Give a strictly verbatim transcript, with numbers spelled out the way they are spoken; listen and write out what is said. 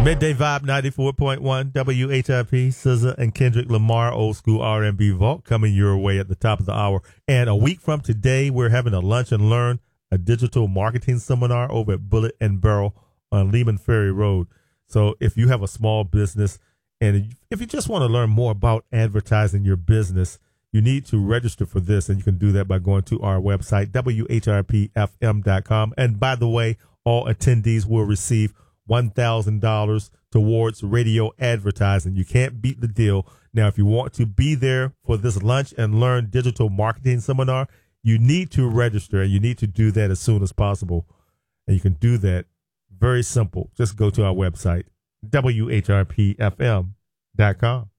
Midday Vibe ninety-four point one W H I P, S Z A and Kendrick Lamar, Old School R and B Vault, coming your way at the top of the hour. And a week from today, we're having a lunch and learn, a digital marketing seminar over at Bullet and Barrel on Lehman Ferry Road. So if you have a small business and if you just want to learn more about advertising your business, you need to register for this. And you can do that by going to our website, W H R P F M dot com. And by the way, all attendees will receive one thousand dollars towards radio advertising. You can't beat the deal. Now, if you want to be there for this lunch and learn digital marketing seminar, you need to register, and you need to do that as soon as possible. And you can do that very simple. Just go to our website, W H R P F M dot com.